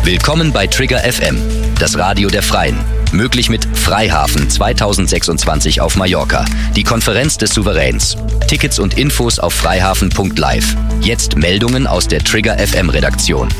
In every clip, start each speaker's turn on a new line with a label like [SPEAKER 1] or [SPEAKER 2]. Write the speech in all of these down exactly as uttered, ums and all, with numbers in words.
[SPEAKER 1] Willkommen bei Trigger F M, das Radio der Freien. Möglich mit Freihafen zweitausendsechsundzwanzig auf Mallorca, die Konferenz des Souveräns. Tickets und Infos auf freihafen punkt live. Jetzt Meldungen aus der Trigger F M Redaktion.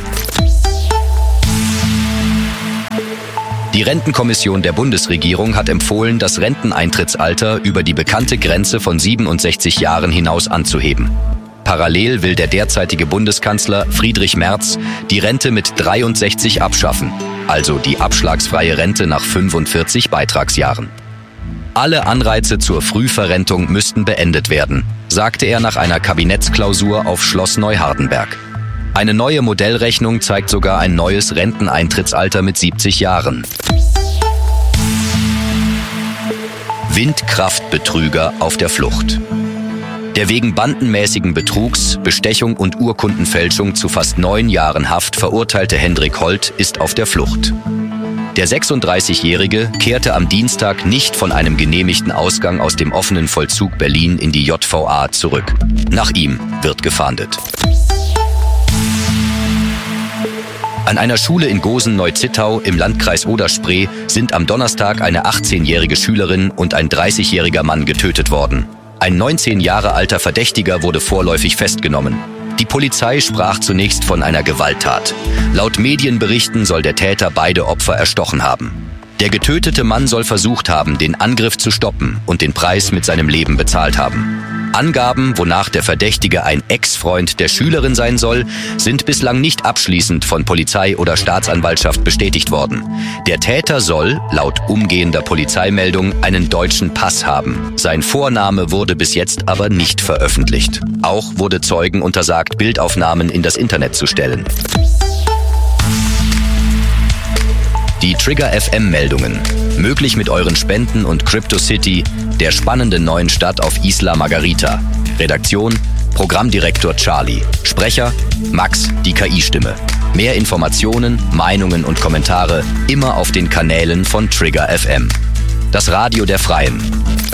[SPEAKER 1] Die Rentenkommission der Bundesregierung hat empfohlen, das Renteneintrittsalter über die bekannte Grenze von siebenundsechzig Jahren hinaus anzuheben. Parallel will der derzeitige Bundeskanzler Friedrich Merz die Rente mit dreiundsechzig abschaffen, also die abschlagsfreie Rente nach fünfundvierzig Beitragsjahren. Alle Anreize zur Frühverrentung müssten beendet werden, sagte er nach einer Kabinettsklausur auf Schloss Neuhardenberg. Eine neue Modellrechnung zeigt sogar ein neues Renteneintrittsalter mit siebzig Jahren. Windkraftbetrüger auf der Flucht. Der wegen bandenmäßigen Betrugs, Bestechung und Urkundenfälschung zu fast neun Jahren Haft verurteilte Hendrik Holt ist auf der Flucht. Der sechsunddreißigjährige kehrte am Dienstag nicht von einem genehmigten Ausgang aus dem offenen Vollzug Berlin in die J V A zurück. Nach ihm wird gefahndet. An einer Schule in Gosen-Neuzittau im Landkreis Oder-Spree sind am Donnerstag eine achtzehnjährige Schülerin und ein dreißigjähriger Mann getötet worden. Ein neunzehn Jahre alter Verdächtiger wurde vorläufig festgenommen. Die Polizei sprach zunächst von einer Gewalttat. Laut Medienberichten soll der Täter beide Opfer erstochen haben. Der getötete Mann soll versucht haben, den Angriff zu stoppen und den Preis mit seinem Leben bezahlt haben. Angaben, wonach der Verdächtige ein Ex-Freund der Schülerin sein soll, sind bislang nicht abschließend von Polizei oder Staatsanwaltschaft bestätigt worden. Der Täter soll, laut umgehender Polizeimeldung, einen deutschen Pass haben. Sein Vorname wurde bis jetzt aber nicht veröffentlicht. Auch wurde Zeugen untersagt, Bildaufnahmen in das Internet zu stellen. Die Trigger F M-Meldungen. Möglich mit euren Spenden und CryptoCity, der spannenden neuen Stadt auf Isla Margarita. Redaktion: Programmdirektor Charlie. Sprecher: Max, die K I-Stimme. Mehr Informationen, Meinungen und Kommentare immer auf den Kanälen von Trigger F M. Das Radio der Freien.